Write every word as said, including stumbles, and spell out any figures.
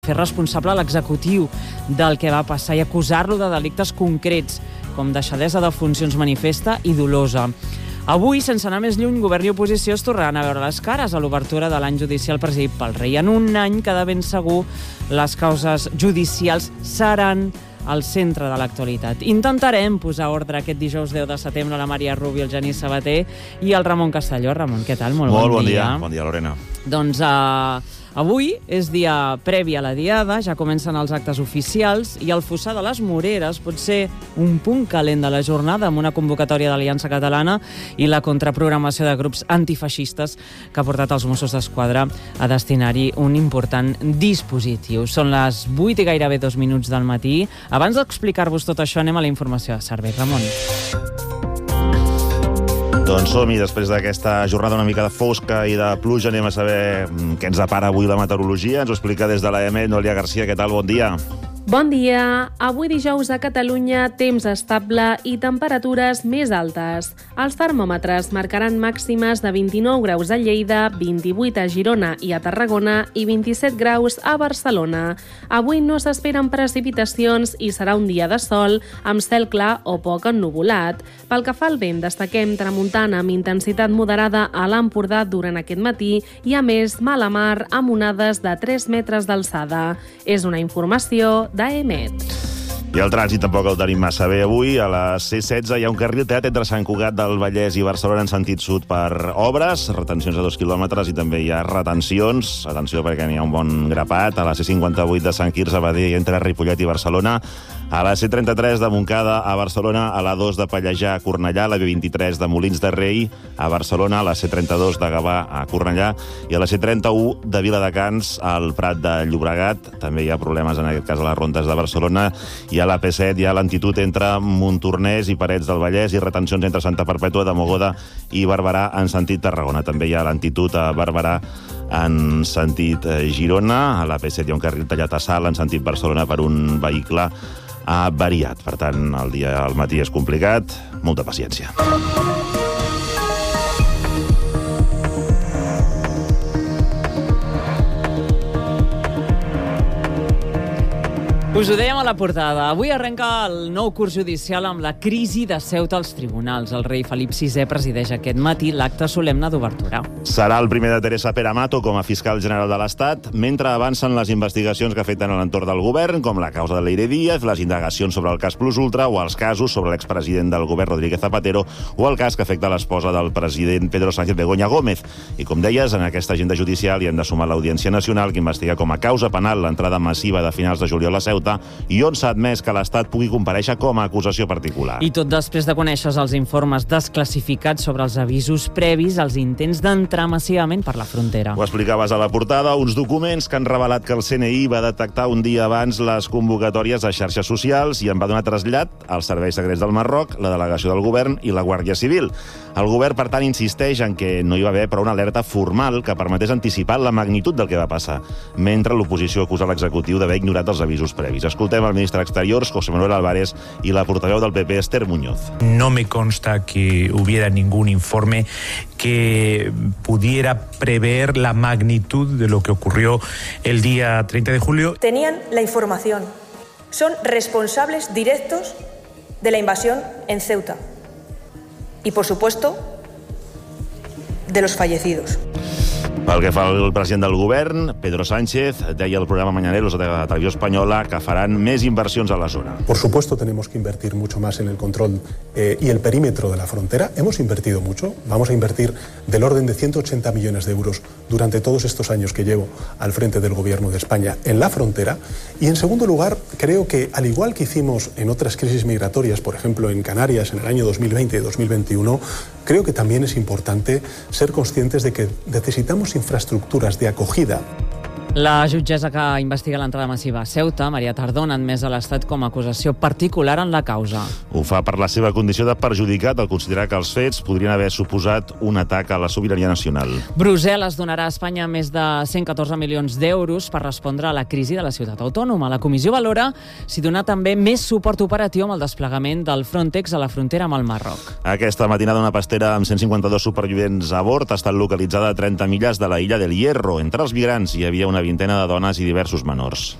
fer responsable l'executiu del que va passar i acusar-lo de delictes concrets, com deixadesa de funcions manifesta i dolosa. Avui, sense anar més lluny, govern i oposició es tornaran a veure les cares a l'obertura de l'any judicial presidit pel rei. En un any que de ben segur les causes judicials seran al centre de l'actualitat. Intentarem posar ordre aquest dijous deu de setembre a la Maria Rubio, el Genís Sabater i el Ramon Castelló. Ramon, què tal? Molt, Molt bon, bon dia. dia. Bon dia, Lorena. Doncs uh, avui és dia previ a la diada, ja comencen els actes oficials i el Fossar de les Moreres pot ser un punt calent de la jornada amb una convocatòria d'Aliança Catalana i la contraprogramació de grups antifeixistes que ha portat els Mossos d'Esquadra a destinar-hi un important dispositiu. Són les vuit i gairebé dos minuts del matí. Abans d'explicar-vos tot això, anem a la informació de servei. Ramon. Doncs som-hi, després d'aquesta jornada una mica de fosca i de pluja, anem a saber què ens depara avui la meteorologia. Ens ho explica des de l'A E M E, Núria Garcia. Què tal? Bon dia. Bon dia. Avui dijous a Catalunya, temps estable i temperatures més altes. Els termòmetres marcaran màximes de vint-i-nou graus a Lleida, vint-i-vuit a Girona i a Tarragona i vint-i-set graus a Barcelona. Avui no s'esperen precipitacions i serà un dia de sol amb cel clar o poc ennuvolat. Pel que fa al vent, destaquem tramuntana amb intensitat moderada a l'Empordà durant aquest matí i, a més, mala mar amb onades de tres metres d'alçada. És una informació d'A E M E T. I el trànsit tampoc el tenim massa bé avui. A la C setze hi ha un carril tallat entre Sant Cugat del Vallès i Barcelona en sentit sud per obres, retencions a dos quilòmetres i també hi ha retencions. Atenció perquè n'hi ha un bon grapat. A la C cinquanta-vuit de Sant Quirze, Badia i entre Ripollet i Barcelona. A la C trenta-tres de Montcada a Barcelona, a la dos de Pallejà a Cornellà, a la B vint-i-tres de Molins de Rei a Barcelona, a la C trenta-dos de Gavà a Cornellà i a la C trenta-u de Viladecans al Prat de Llobregat. També hi ha problemes en aquest cas a les rondes de Barcelona i a la P set hi ha lentitud entre Montornès i Parets del Vallès i retencions entre Santa Perpètua de Mogoda i Barberà en sentit Tarragona. També hi ha lentitud a Barberà en sentit Girona. A la P set hi ha un carril tallat a Salt en sentit Barcelona per un vehicle avariat. Per tant, el dia al matí és complicat. Molta paciència. Us ho dèiem a la portada. Avui arrenca el nou curs judicial amb la crisi de Ceuta als tribunals. El rei Felip sisè presideix aquest matí l'acte solemne d'obertura. Serà el primer de Teresa Peramato com a fiscal general de l'Estat, mentre avancen les investigacions que afecten a l'entorn del govern, com la causa de Leire Díaz, les indagacions sobre el cas Plus Ultra o els casos sobre l'expresident del govern Rodríguez Zapatero o el cas que afecta l'esposa del president Pedro Sánchez, Begoña Gómez. I com deies, en aquesta agenda judicial hi han de sumar l'Audiència Nacional, que investiga com a causa penal l'entrada massiva de finals de juliol a Ceuta i on s'ha admès que l'Estat pugui comparèixer com a acusació particular. I tot després de conèixer els informes desclassificats sobre els avisos previs als intents d'entrar massivament per la frontera. Ho explicaves a la portada, uns documents que han revelat que el C N I va detectar un dia abans les convocatòries a xarxes socials i en va donar trasllat als serveis secrets del Marroc, la delegació del govern i la Guàrdia Civil. El govern, per tant, insisteix en que no hi va haver prou una alerta formal que permetés anticipar la magnitud del que va passar, mentre l'oposició acusa l'executiu d'haver ignorat els avisos previs. Escoltem el ministre d'Exteriors, José Manuel Álvarez, i la portaveu del P P, Esther Muñoz. No me consta que hubiera ningún informe que pudiera prever la magnitud de lo que ocurrió el día treinta de julio. Tenían la información. Son responsables directos de la invasión en Ceuta. Y, por supuesto, de los fallecidos. Pel que fa al president del govern, Pedro Sánchez, deia al programa Mañaneros de la Televisió Espanyola que faran més inversions a la zona. Por supuesto tenemos que invertir mucho más en el control eh, y el perímetro de la frontera. Hemos invertido mucho. Vamos a invertir del orden de ciento ochenta millones de euros durante todos estos años que llevo al frente del Gobierno de España en la frontera. Y en segundo lugar, creo que al igual que hicimos en otras crisis migratorias, por ejemplo en Canarias en el año dos mil veinte y dos mil veintiuno, creo que también es importante ser conscientes de que necesitamos infraestructuras de acogida. La jutgessa que investiga l'entrada massiva a Ceuta, Maria Tardón, ha admès a l'Estat com a acusació particular en la causa. Ho fa per la seva condició de perjudicat al considerar que els fets podrien haver suposat un atac a la sobirania nacional. Brussel·les donarà a Espanya més de cent catorze milions d'euros per respondre a la crisi de la ciutat autònoma. La comissió valora si donar també més suport operatiu amb el desplegament del Frontex a la frontera amb el Marroc. Aquesta matinada una pastera amb cent cinquanta-dos supervivents a bord ha estat localitzada a trenta milles de la illa del Hierro. Entre els migrants hi havia una una vintena de dones i diversos menors.